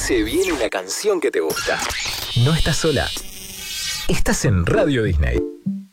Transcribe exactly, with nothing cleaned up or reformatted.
Se viene una canción que te gusta. No estás sola. Estás en Radio Disney.